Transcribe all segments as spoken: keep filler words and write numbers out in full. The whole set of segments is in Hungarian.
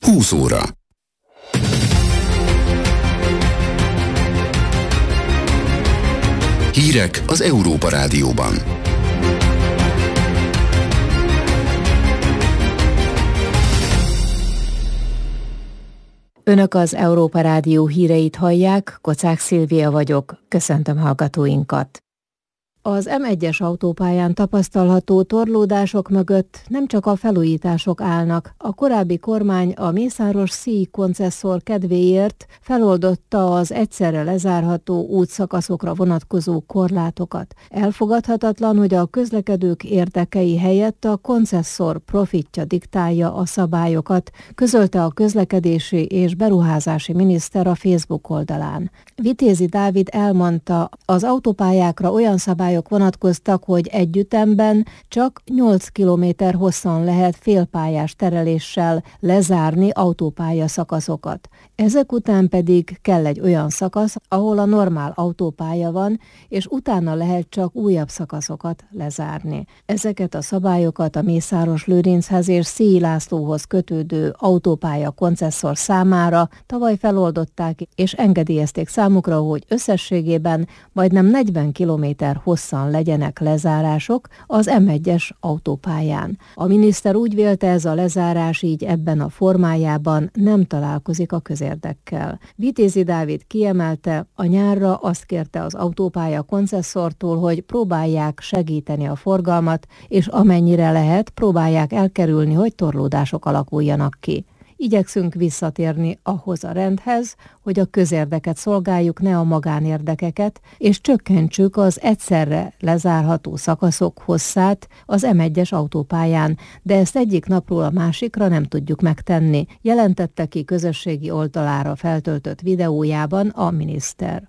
húsz óra. Hírek az Európa Rádióban. Önök az Európa Rádió híreit hallják, Kocák Szilvia vagyok, köszöntöm hallgatóinkat. Az em egyes autópályán tapasztalható torlódások mögött nem csak a felújítások állnak. A korábbi kormány a Mészáros-Szíj koncesszor kedvéért feloldotta az egyszerre lezárható útszakaszokra vonatkozó korlátokat. Elfogadhatatlan, hogy a közlekedők érdekei helyett a koncesszor profitja diktálja a szabályokat, közölte a közlekedési és beruházási miniszter a Facebook oldalán. Vitézi Dávid elmondta, az autópályákra olyan szabályok vonatkoztak, hogy egy ütemben csak nyolc kilométer hosszan lehet félpályás tereléssel lezárni autópálya szakaszokat. Ezek után pedig kell egy olyan szakasz, ahol a normál autópálya van, és utána lehet csak újabb szakaszokat lezárni. Ezeket a szabályokat a Mészáros-Lőrinchez és Szíj Lászlóhoz kötődő autópálya koncesszor számára tavaly feloldották, és engedélyezték számukra, hogy összességében majdnem negyven kilométer hosszan legyenek lezárások az em egyes autópályán. A miniszter úgy vélte, ez a lezárás így ebben a formájában nem találkozik a közérdekkel. Vitézi Dávid kiemelte, a nyárra azt kérte az autópálya koncesszortól, hogy próbálják segíteni a forgalmat, és amennyire lehet, próbálják elkerülni, hogy torlódások alakuljanak ki. Igyekszünk visszatérni ahhoz a rendhez, hogy a közérdeket szolgáljuk, ne a magánérdekeket, és csökkentsük az egyszerre lezárható szakaszok hosszát az em egyes autópályán, de ezt egyik napról a másikra nem tudjuk megtenni, jelentette ki közösségi oldalára feltöltött videójában a miniszter.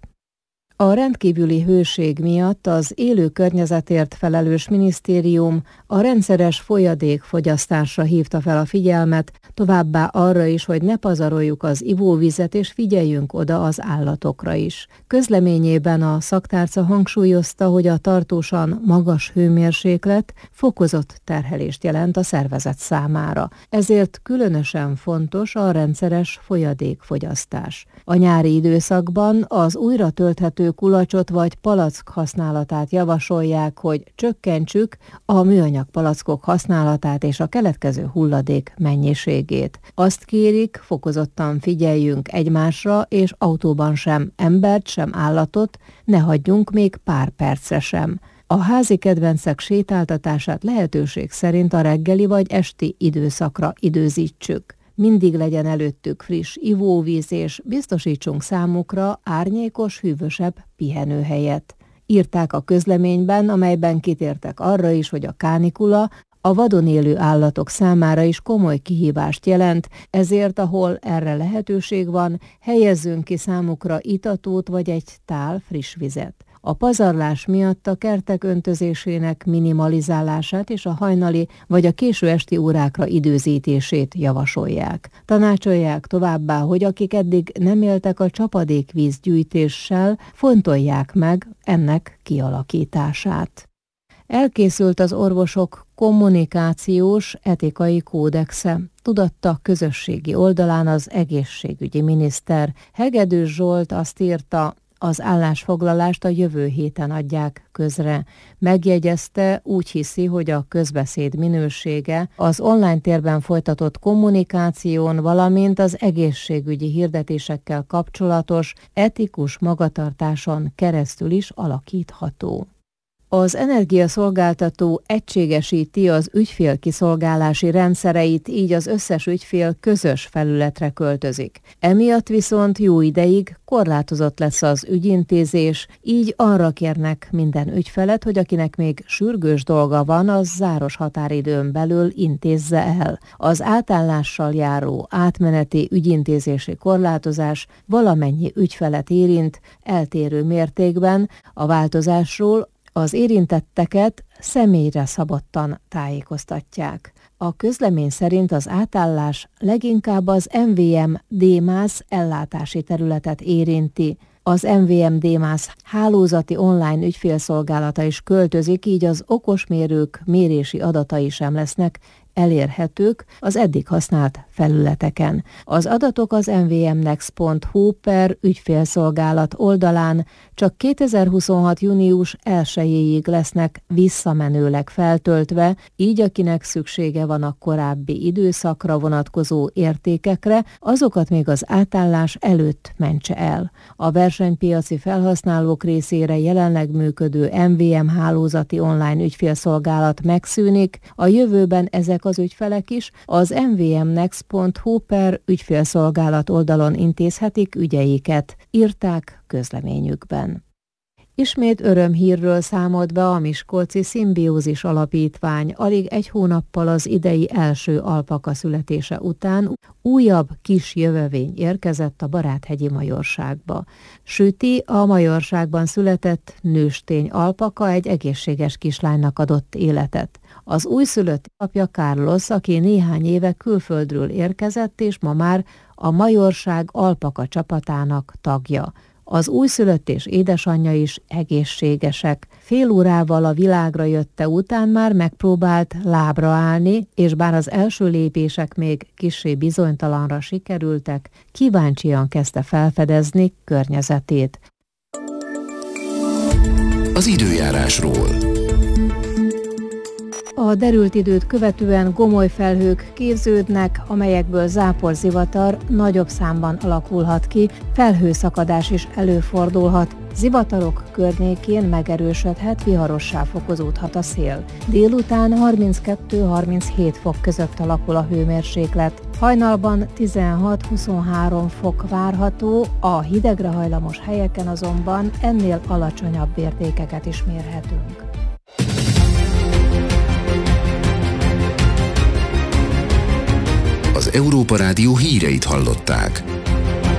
A rendkívüli hőség miatt az élő környezetért felelős minisztérium a rendszeres folyadékfogyasztásra hívta fel a figyelmet, továbbá arra is, hogy ne pazaroljuk az ivóvizet és figyeljünk oda az állatokra is. Közleményében a szaktárca hangsúlyozta, hogy a tartósan magas hőmérséklet fokozott terhelést jelent a szervezet számára. Ezért különösen fontos a rendszeres folyadékfogyasztás. A nyári időszakban az újra tölthető kulacsot vagy palack használatát javasolják, hogy csökkentsük a műanyag palackok használatát és a keletkező hulladék mennyiségét. Azt kérik, fokozottan figyeljünk egymásra, és autóban sem embert, sem állatot ne hagyjunk még pár percre sem. A házi kedvencek sétáltatását lehetőség szerint a reggeli vagy esti időszakra időzítsük. Mindig legyen előttük friss ivóvíz, és biztosítsunk számukra árnyékos, hűvösebb pihenőhelyet. Írták a közleményben, amelyben kitértek arra is, hogy a kánikula a vadon élő állatok számára is komoly kihívást jelent, ezért ahol erre lehetőség van, helyezzünk ki számukra itatót vagy egy tál friss vizet. A pazarlás miatt a kertek öntözésének minimalizálását és a hajnali vagy a késő esti órákra időzítését javasolják. Tanácsolják továbbá, hogy akik eddig nem éltek a csapadékvíz gyűjtéssel, fontolják meg ennek kialakítását. Elkészült az orvosok kommunikációs etikai kódexe, tudatta közösségi oldalán az egészségügyi miniszter. Hegedűs Zsolt azt írta, az állásfoglalást a jövő héten adják közre. Megjegyezte, úgy hiszi, hogy a közbeszéd minősége az online térben folytatott kommunikáción, valamint az egészségügyi hirdetésekkel kapcsolatos etikus magatartáson keresztül is alakítható. Az energiaszolgáltató egységesíti az ügyfélkiszolgálási rendszereit, így az összes ügyfél közös felületre költözik. Emiatt viszont jó ideig korlátozott lesz az ügyintézés, így arra kérnek minden ügyfelet, hogy akinek még sürgős dolga van, az záros határidőn belül intézze el. Az átállással járó átmeneti ügyintézési korlátozás valamennyi ügyfelet érint, eltérő mértékben. A változásról az érintetteket személyre szabottan tájékoztatják. A közlemény szerint az átállás leginkább az em vé em DMAS ellátási területet érinti. Az em vé em DMAS hálózati online ügyfélszolgálata is költözik, így az okosmérők mérési adatai sem lesznek elérhetők az eddig használt felületeken. Az adatok az em vé em next pont hu per ügyfélszolgálat oldalán csak kétezer-huszonhat. június elsejéig lesznek visszamenőleg feltöltve, így akinek szüksége van a korábbi időszakra vonatkozó értékekre, azokat még az átállás előtt mentse el. A versenypiaci felhasználók részére jelenleg működő em vé em hálózati online ügyfélszolgálat megszűnik, a jövőben ezek az ügyfelek is az em vé em next pont hu per ügyfélszolgálat oldalon intézhetik ügyeiket, írták közleményükben. Ismét örömhírről számolt be a miskolci Szimbiózis Alapítvány alig egy hónappal az idei első alpaka születése után. Újabb kis jövevény érkezett a Baráthegyi Majorságba. Süti, a Majorságban született nőstény alpaka egy egészséges kislánynak adott életet. Az újszülött apja Carlos, aki néhány éve külföldről érkezett, és ma már a Majorság alpaka csapatának tagja. Az újszülött és édesanyja is egészségesek. Fél órával a világra jötte után már megpróbált lábra állni, és bár az első lépések még kissé bizonytalanra sikerültek, kíváncsian kezdte felfedezni környezetét. Az időjárásról. A derült időt követően gomoly felhők képződnek, amelyekből záporzivatar nagyobb számban alakulhat ki, felhőszakadás is előfordulhat. Zivatarok környékén megerősödhet, viharossá fokozódhat a szél. Délután harminckettő-harminchét fok között alakul a hőmérséklet. Hajnalban tizenhat-huszonhárom fok várható, a hidegre hajlamos helyeken azonban ennél alacsonyabb értékeket is mérhetünk. Az Európa Rádió híreit hallották.